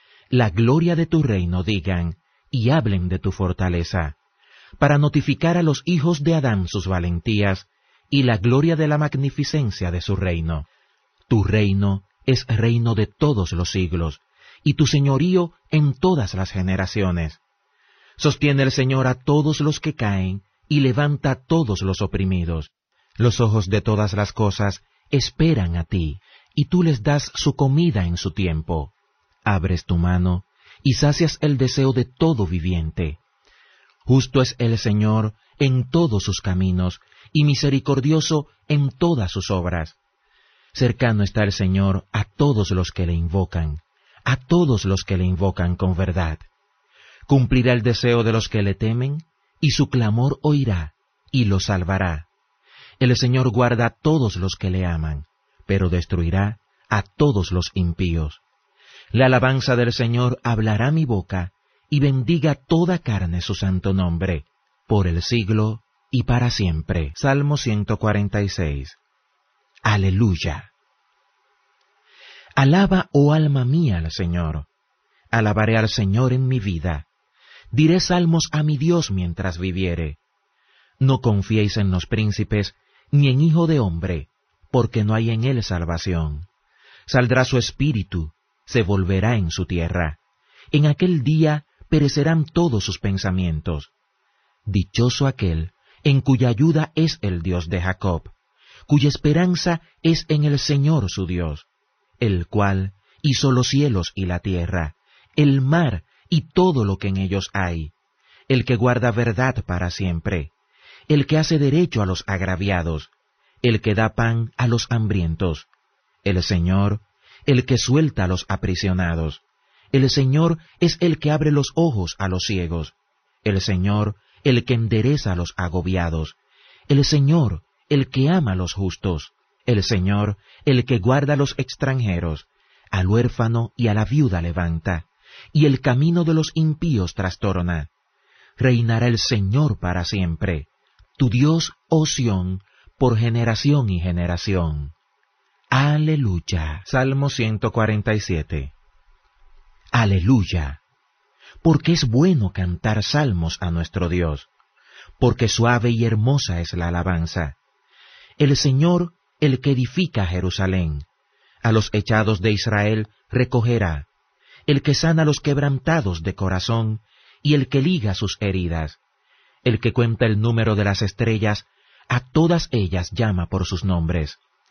La gloria de tu reino digan, y hablen de tu fortaleza, para notificar a los hijos de Adán sus valentías, y la gloria de la magnificencia de su reino. Tu reino es reino de todos los siglos, y tu señorío en todas las generaciones. Sostiene el Señor a todos los que caen, y levanta a todos los oprimidos. Los ojos de todas las cosas esperan a ti, y tú les das su comida en su tiempo. Abres tu mano, y sacias el deseo de todo viviente. Justo es el Señor en todos sus caminos, y misericordioso en todas sus obras. Cercano está el Señor a todos los que le invocan, a todos los que le invocan con verdad. Cumplirá el deseo de los que le temen, y su clamor oirá, y los salvará. El Señor guarda a todos los que le aman, pero destruirá a todos los impíos. La alabanza del Señor hablará mi boca, y bendiga toda carne su santo nombre, por el siglo y para siempre. Salmo 146. Aleluya. Alaba, oh alma mía, al Señor. Alabaré al Señor en mi vida. Diré salmos a mi Dios mientras viviere. No confiéis en los príncipes, ni en hijo de hombre, porque no hay en él salvación. Saldrá su espíritu, se volverá en su tierra. En aquel día perecerán todos sus pensamientos. Dichoso aquel en cuya ayuda es el Dios de Jacob, cuya esperanza es en el Señor su Dios, el cual hizo los cielos y la tierra, el mar y todo lo que en ellos hay, el que guarda verdad para siempre, el que hace derecho a los agraviados, el que da pan a los hambrientos, el Señor, el que suelta a los aprisionados. El Señor es el que abre los ojos a los ciegos. El Señor, el que endereza a los agobiados. El Señor, el que ama a los justos. El Señor, el que guarda a los extranjeros. Al huérfano y a la viuda levanta, y el camino de los impíos trastorna. Reinará el Señor para siempre. Tu Dios, oh Sión, por generación y generación. Aleluya. Salmo 147. Aleluya. Porque es bueno cantar salmos a nuestro Dios, porque suave y hermosa es la alabanza. El Señor, el que edifica Jerusalén, a los echados de Israel recogerá, el que sana a los quebrantados de corazón, y el que liga sus heridas, el que cuenta el número de las estrellas, a todas ellas llama por sus nombres.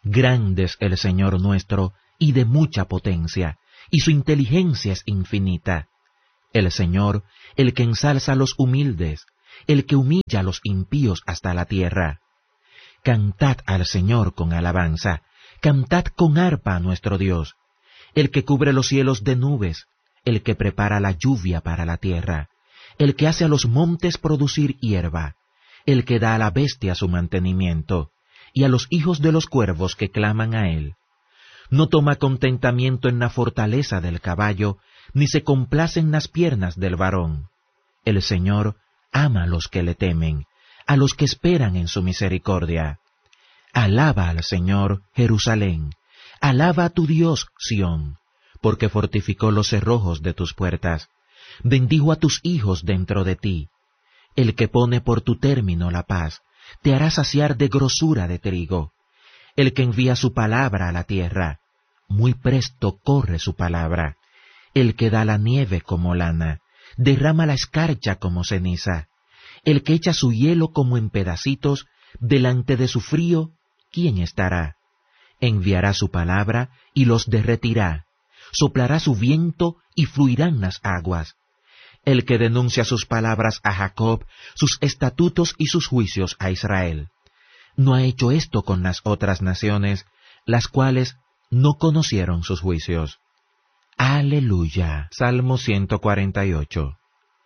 Grande es el Señor nuestro, y de mucha potencia, y su inteligencia es infinita. El Señor, el que ensalza a los humildes, el que humilla a los impíos hasta la tierra. Cantad al Señor con alabanza, cantad con arpa a nuestro Dios, el que cubre los cielos de nubes, el que prepara la lluvia para la tierra, el que hace a los montes producir hierba, el que da a la bestia su mantenimiento, y a los hijos de los cuervos que claman a él. No toma contentamiento en la fortaleza del caballo, ni se complace en las piernas del varón. El Señor ama a los que le temen, a los que esperan en su misericordia. Alaba al Señor, Jerusalén, alaba a tu Dios, Sión, porque fortificó los cerrojos de tus puertas, bendijo a tus hijos dentro de ti. El que pone por tu término la paz, te hará saciar de grosura de trigo. El que envía su palabra a la tierra, muy presto corre su palabra. El que da la nieve como lana, derrama la escarcha como ceniza. El que echa su hielo como en pedacitos, delante de su frío, ¿quién estará? Enviará su palabra y los derretirá. Soplará su viento y fluirán las aguas. El que denuncia sus palabras a Jacob, sus estatutos y sus juicios a Israel. No ha hecho esto con las otras naciones, las cuales no conocieron sus juicios. Aleluya. Salmo 148.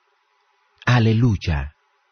Aleluya.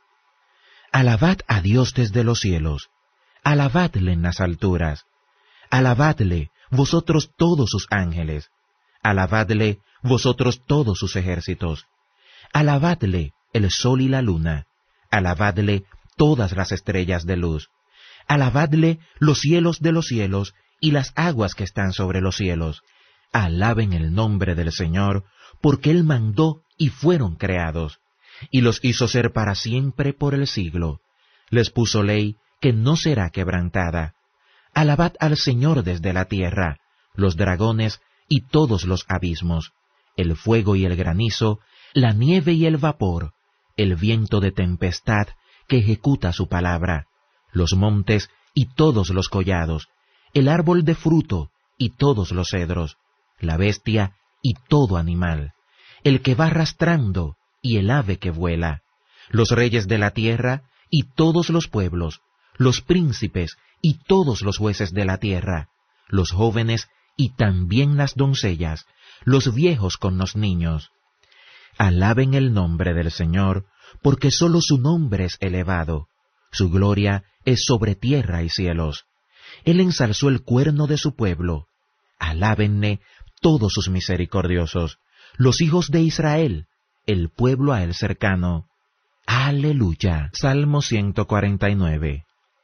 Alabad a Dios desde los cielos, alabadle en las alturas, alabadle vosotros todos sus ángeles, alabadle vosotros todos sus ejércitos, alabadle el sol y la luna, alabadle todas las estrellas de luz, alabadle los cielos de los cielos y las aguas que están sobre los cielos. Alaben el nombre del Señor, porque Él mandó y fueron creados, y los hizo ser para siempre por el siglo. Les puso ley que no será quebrantada. Alabad al Señor desde la tierra, los dragones y todos los abismos, el fuego y el granizo, la nieve y el vapor, el viento de tempestad que ejecuta su palabra, los montes y todos los collados, el árbol de fruto y todos los cedros, la bestia y todo animal, el que va arrastrando y el ave que vuela, los reyes de la tierra y todos los pueblos, los príncipes y todos los jueces de la tierra, los jóvenes y también las doncellas, los viejos con los niños. Alaben el nombre del Señor, porque sólo su nombre es elevado, su gloria es sobre tierra y cielos. Él ensalzó el cuerno de su pueblo. Alábenle todos sus misericordiosos, los hijos de Israel, el pueblo a él cercano. Aleluya. Salmo 149.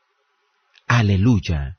Aleluya.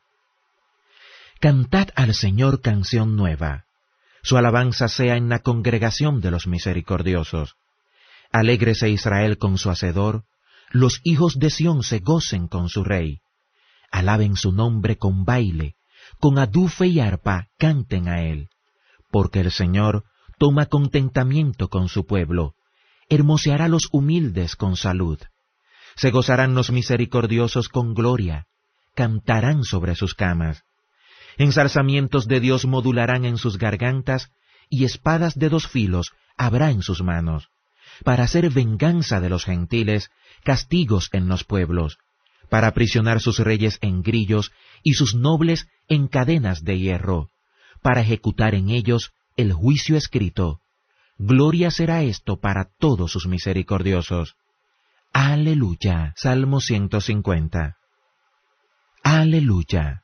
Cantad al Señor canción nueva. Su alabanza sea en la congregación de los misericordiosos. Alégrese Israel con su Hacedor, los hijos de Sión se gocen con su Rey. Alaben su nombre con baile, con adufe y arpa canten a él, porque el Señor toma contentamiento con su pueblo, hermoseará los humildes con salud. Se gozarán los misericordiosos con gloria, cantarán sobre sus camas. Ensalzamientos de Dios modularán en sus gargantas, y espadas de dos filos habrá en sus manos, para hacer venganza de los gentiles, castigos en los pueblos, para aprisionar sus reyes en grillos y sus nobles en cadenas de hierro, para ejecutar en ellos el juicio escrito. Gloria será esto para todos sus misericordiosos. Aleluya. Salmo 150. Aleluya.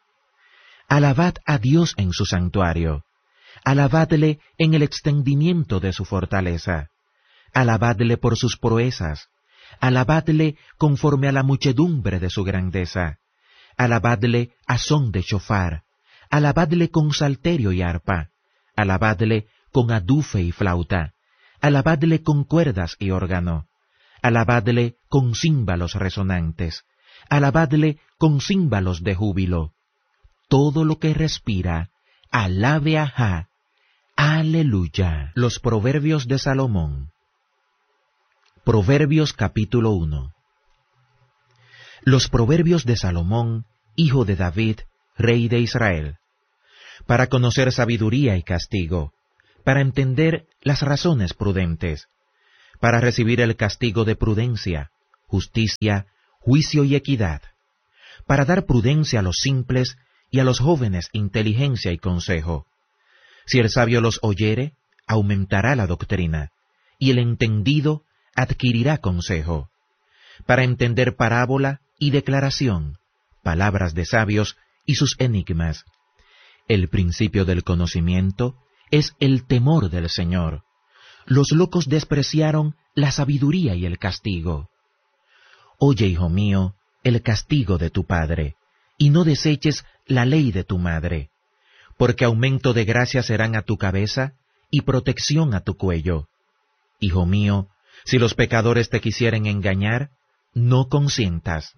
Alabad a Dios en su santuario. Alabadle en el extendimiento de su fortaleza. Alabadle por sus proezas. Alabadle conforme a la muchedumbre de su grandeza. Alabadle a son de shofar. Alabadle con salterio y arpa. Alabadle con adufe y flauta. Alabadle con cuerdas y órgano. Alabadle con címbalos resonantes. Alabadle con címbalos de júbilo. Todo lo que respira, alabe a Jah. Aleluya. Los Proverbios de Salomón. Proverbios capítulo 1. Los Proverbios de Salomón, hijo de David, Rey de Israel, para conocer sabiduría y castigo, para entender las razones prudentes, para recibir el castigo de prudencia, justicia, juicio y equidad, para dar prudencia a los simples y a los jóvenes inteligencia y consejo. Si el sabio los oyere, aumentará la doctrina, y el entendido adquirirá consejo, para entender parábola y declaración, palabras de sabios y sus enigmas. El principio del conocimiento es el temor del Señor. Los locos despreciaron la sabiduría y el castigo. Oye, hijo mío, el castigo de tu padre, y no deseches la ley de tu madre, porque aumento de gracia serán a tu cabeza y protección a tu cuello. Hijo mío, si los pecadores te quisieren engañar, no consientas.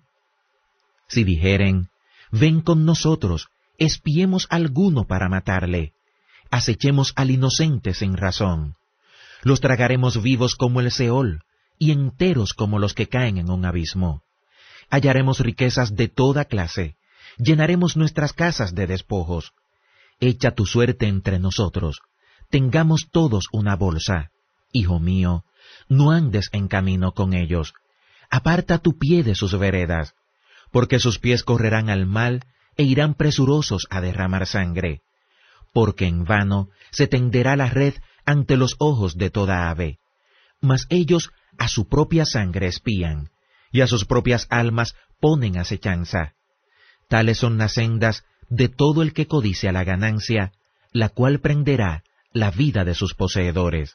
Si dijeren, ven con nosotros, espiemos alguno para matarle, acechemos al inocente sin razón. Los tragaremos vivos como el Seol, y enteros como los que caen en un abismo. Hallaremos riquezas de toda clase, llenaremos nuestras casas de despojos. Echa tu suerte entre nosotros, tengamos todos una bolsa. Hijo mío, no andes en camino con ellos, aparta tu pie de sus veredas, porque sus pies correrán al mal e irán presurosos a derramar sangre, porque en vano se tenderá la red ante los ojos de toda ave, mas ellos a su propia sangre espían, y a sus propias almas ponen acechanza. Tales son las sendas de todo el que codicia la ganancia, la cual prenderá la vida de sus poseedores.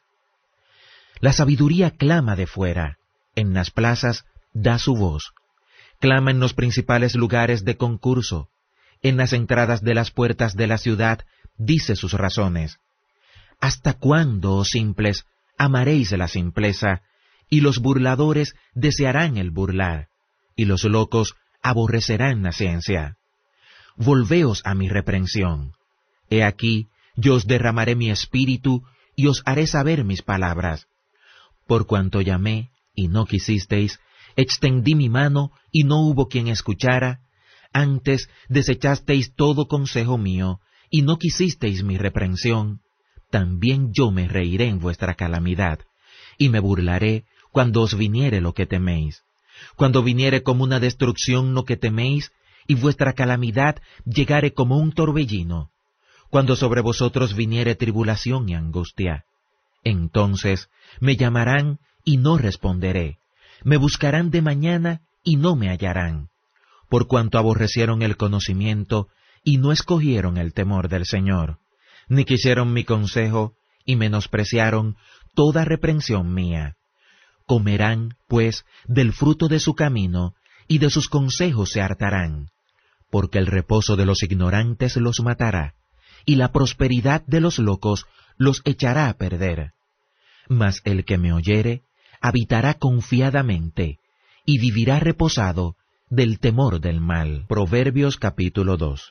La sabiduría clama de fuera, en las plazas da su voz, clama en los principales lugares de concurso, en las entradas de las puertas de la ciudad dice sus razones. ¿Hasta cuándo, oh simples, amaréis la simpleza, y los burladores desearán el burlar, y los locos aborrecerán la ciencia? Volveos a mi reprensión. He aquí, yo os derramaré mi espíritu, y os haré saber mis palabras. Por cuanto llamé, y no quisisteis, extendí mi mano, y no hubo quien escuchara, antes desechasteis todo consejo mío, y no quisisteis mi reprensión, también yo me reiré en vuestra calamidad, y me burlaré cuando os viniere lo que teméis. Cuando viniere como una destrucción lo que teméis, y vuestra calamidad llegare como un torbellino, cuando sobre vosotros viniere tribulación y angustia. Entonces me llamarán y no responderé, me buscarán de mañana y no me hallarán, por cuanto aborrecieron el conocimiento y no escogieron el temor del Señor, ni quisieron mi consejo y menospreciaron toda reprensión mía. Comerán, pues, del fruto de su camino, y de sus consejos se hartarán, porque el reposo de los ignorantes los matará, y la prosperidad de los locos los echará a perder. Mas el que me oyere, habitará confiadamente, y vivirá reposado del temor del mal. Proverbios capítulo 2.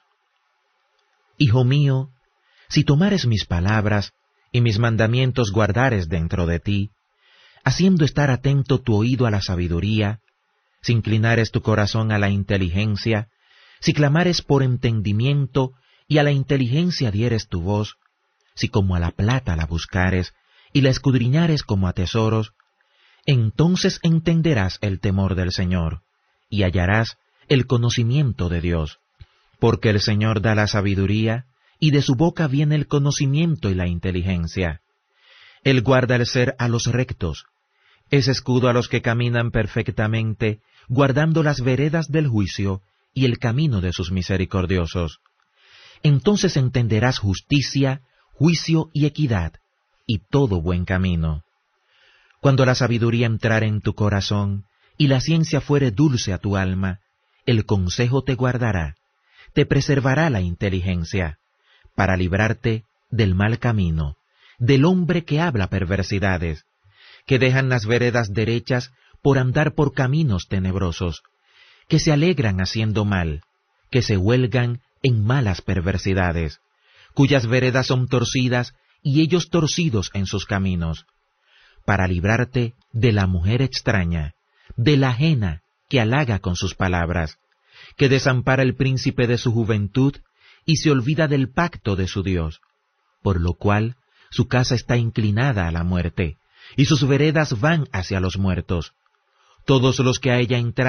Hijo mío, si tomares mis palabras, y mis mandamientos guardares dentro de ti, haciendo estar atento tu oído a la sabiduría, si inclinares tu corazón a la inteligencia, si clamares por entendimiento, y a la inteligencia dieres tu voz, si como a la plata la buscares, y la escudriñares como a tesoros, entonces entenderás el temor del Señor, y hallarás el conocimiento de Dios, porque el Señor da la sabiduría, y de su boca viene el conocimiento y la inteligencia. Él guarda el ser a los rectos, es escudo a los que caminan perfectamente, guardando las veredas del juicio y el camino de sus misericordiosos. Entonces entenderás justicia, juicio y equidad, y todo buen camino. Cuando la sabiduría entrare en tu corazón, y la ciencia fuere dulce a tu alma, el consejo te guardará, te preservará la inteligencia, para librarte del mal camino, del hombre que habla perversidades, que dejan las veredas derechas por andar por caminos tenebrosos, que se alegran haciendo mal, que se huelgan en malas perversidades, cuyas veredas son torcidas y ellos torcidos en sus caminos, para librarte de la mujer extraña, de la ajena que halaga con sus palabras, que desampara el príncipe de su juventud y se olvida del pacto de su Dios, por lo cual su casa está inclinada a la muerte, y sus veredas van hacia los muertos. Todos los que a ella entraron